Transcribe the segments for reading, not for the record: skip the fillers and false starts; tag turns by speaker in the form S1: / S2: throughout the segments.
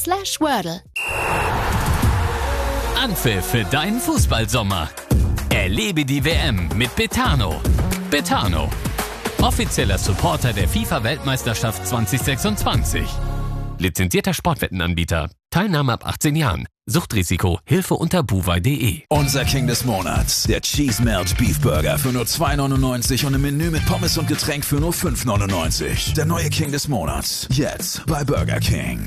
S1: ffb.com/Wordle.
S2: Anpfiff für deinen Fußballsommer. Erlebe die WM mit Betano. Betano, offizieller Supporter der FIFA-Weltmeisterschaft 2026. Lizenzierter Sportwettenanbieter. Teilnahme ab 18 Jahren. Suchtrisiko. Hilfe unter buwei.de.
S3: Unser King des Monats. Der Cheese Melt Beef Burger für nur 2,99 und im Menü mit Pommes und Getränk für nur 5,99. Der neue King des Monats. Jetzt bei Burger King.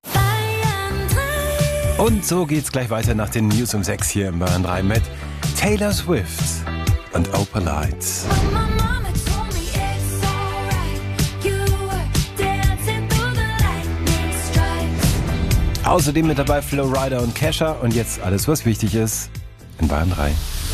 S4: Und so geht's gleich weiter nach den News um 6 hier im Bayern 3 mit Taylor Swift und Open Lights. Außerdem mit dabei Flo Rida und Kesha. Und jetzt alles, was wichtig ist, in Bayern 3.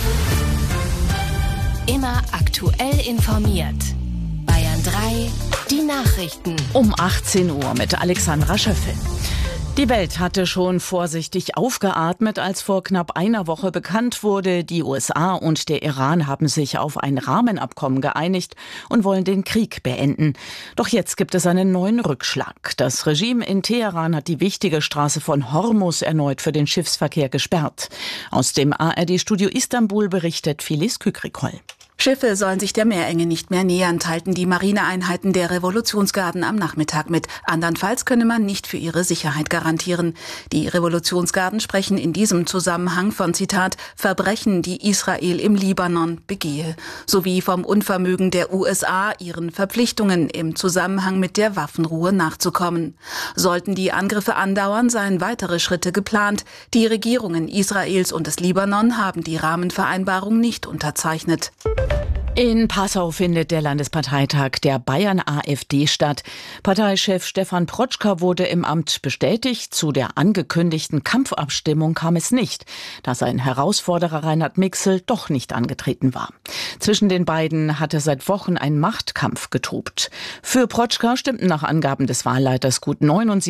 S1: Immer aktuell informiert. Bayern 3, die Nachrichten.
S5: Um 18 Uhr mit Alexandra Schöffel. Die Welt hatte schon vorsichtig aufgeatmet, als vor knapp einer Woche bekannt wurde, die USA und der Iran haben sich auf ein Rahmenabkommen geeinigt und wollen den Krieg beenden. Doch jetzt gibt es einen neuen Rückschlag. Das Regime in Teheran hat die wichtige Straße von Hormuz erneut für den Schiffsverkehr gesperrt. Aus dem ARD-Studio Istanbul berichtet Filiz Kükrikol.
S6: Schiffe sollen sich der Meerenge nicht mehr nähern, teilten die Marineeinheiten der Revolutionsgarden am Nachmittag mit. Andernfalls könne man nicht für ihre Sicherheit garantieren. Die Revolutionsgarden sprechen in diesem Zusammenhang von, Zitat, Verbrechen, die Israel im Libanon begehe, sowie vom Unvermögen der USA, ihren Verpflichtungen im Zusammenhang mit der Waffenruhe nachzukommen. Sollten die Angriffe andauern, seien weitere Schritte geplant. Die Regierungen Israels und des Libanon haben die Rahmenvereinbarung nicht unterzeichnet.
S5: In Passau findet der Landesparteitag der Bayern-AfD statt. Parteichef Stefan Protschka wurde im Amt bestätigt. Zu der angekündigten Kampfabstimmung kam es nicht, da sein Herausforderer Reinhard Mixel doch nicht angetreten war. Zwischen den beiden hatte seit Wochen ein Machtkampf getobt. Für Protschka stimmten nach Angaben des Wahlleiters gut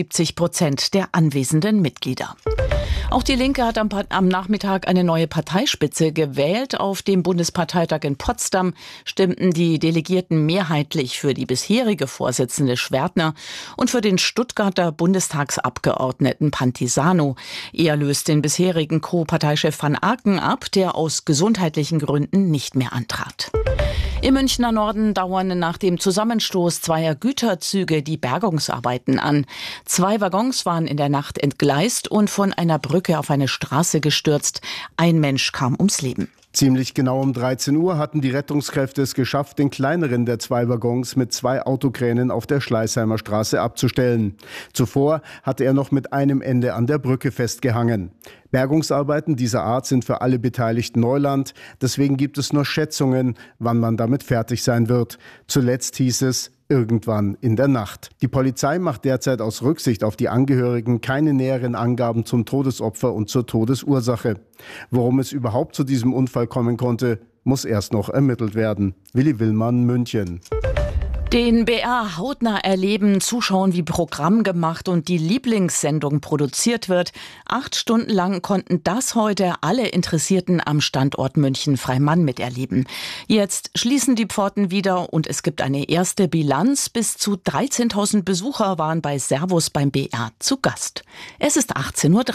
S5: 79% der anwesenden Mitglieder. Auch die Linke hat am Nachmittag eine neue Parteispitze gewählt. Auf dem Bundesparteitag in Potsdam stimmten die Delegierten mehrheitlich für die bisherige Vorsitzende Schwertner und für den Stuttgarter Bundestagsabgeordneten Pantisano. Er löst den bisherigen Co-Parteichef van Aken ab, der aus gesundheitlichen Gründen nicht mehr antrat. Im Münchner Norden dauern nach dem Zusammenstoß zweier Güterzüge die Bergungsarbeiten an. 2 Waggons waren in der Nacht entgleist und von einer Brücke auf eine Straße gestürzt. Ein Mensch kam ums Leben.
S7: Ziemlich genau um 13 Uhr hatten die Rettungskräfte es geschafft, den kleineren der 2 Waggons mit 2 Autokränen auf der Schleißheimer Straße abzustellen. Zuvor hatte er noch mit einem Ende an der Brücke festgehangen. Bergungsarbeiten dieser Art sind für alle Beteiligten Neuland. Deswegen gibt es nur Schätzungen, wann man damit fertig sein wird. Zuletzt hieß es, irgendwann in der Nacht. Die Polizei macht derzeit aus Rücksicht auf die Angehörigen keine näheren Angaben zum Todesopfer und zur Todesursache. Worum es überhaupt zu diesem Unfall kommen konnte, muss erst noch ermittelt werden. Willi Willmann, München.
S5: Den BR hautnah erleben, zuschauen, wie Programm gemacht und die Lieblingssendung produziert wird. 8 Stunden lang konnten das heute alle Interessierten am Standort München-Freimann miterleben. Jetzt schließen die Pforten wieder und es gibt eine erste Bilanz. Bis zu 13.000 Besucher waren bei Servus beim BR zu Gast. Es ist 18:03 Uhr.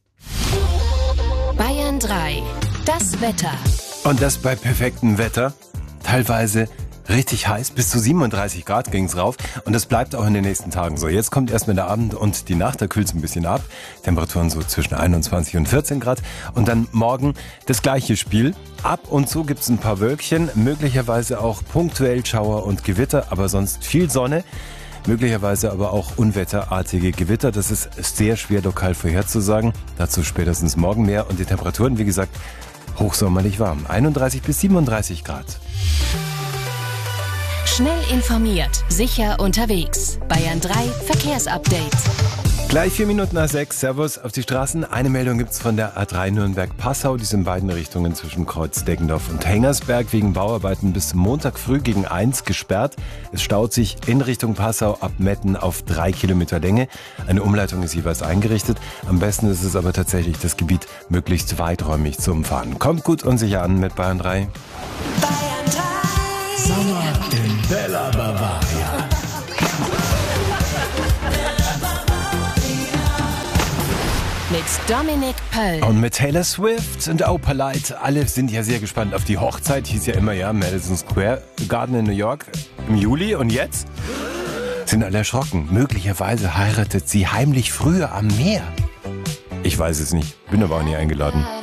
S1: Bayern 3, das Wetter.
S4: Und das bei perfektem Wetter. Teilweise richtig heiß, bis zu 37 Grad ging's rauf und das bleibt auch in den nächsten Tagen so. Jetzt kommt erstmal der Abend und die Nacht, da kühlt's ein bisschen ab. Temperaturen so zwischen 21 und 14 Grad und dann morgen das gleiche Spiel. Ab und zu gibt's ein paar Wölkchen, möglicherweise auch punktuell Schauer und Gewitter, aber sonst viel Sonne. Möglicherweise aber auch unwetterartige Gewitter. Das ist sehr schwer lokal vorherzusagen. Dazu spätestens morgen mehr und die Temperaturen, wie gesagt, hochsommerlich warm. 31 bis 37 Grad.
S1: Schnell informiert, sicher unterwegs. Bayern 3 Verkehrsupdate.
S4: Gleich 4 Minuten nach 6. Servus auf die Straßen. Eine Meldung gibt's von der A3 Nürnberg-Passau. Die sind in beiden Richtungen zwischen Kreuz Deggendorf und Hengersberg wegen Bauarbeiten bis Montag früh gegen 1 gesperrt. Es staut sich in Richtung Passau ab Metten auf 3 Kilometer Länge. Eine Umleitung ist jeweils eingerichtet. Am besten ist es aber tatsächlich, das Gebiet möglichst weiträumig zu umfahren. Kommt gut und sicher an mit Bayern 3.
S1: Bayern 3.
S3: Sommer in Bella Bavaria.
S1: mit Dominic Poell.
S4: Und mit Taylor Swift und Opa Light. Alle sind ja sehr gespannt auf die Hochzeit. Hieß ja immer, Madison Square Garden in New York im Juli. Und jetzt sind alle erschrocken. Möglicherweise heiratet sie heimlich früher am Meer. Ich weiß es nicht. Bin aber auch nie eingeladen.